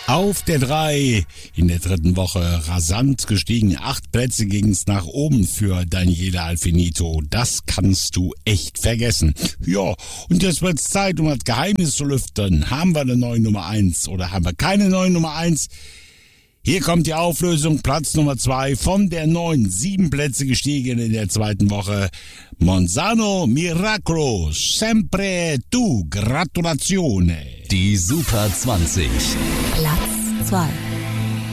Auf der 3 in der dritten Woche rasant gestiegen. 8 Plätze ging es nach oben für Daniele Alfinito. Das kannst du echt vergessen. Ja, und jetzt wird's Zeit, um das Geheimnis zu lüften. Haben wir eine neue Nummer 1 oder haben wir keine neue Nummer 1? Hier kommt die Auflösung. Platz Nummer 2 von der 9. 7 Plätze gestiegen in der zweiten Woche. Monzano Miracolo. Sempre tu. Gratulazione. Die Super 20. Platz 2.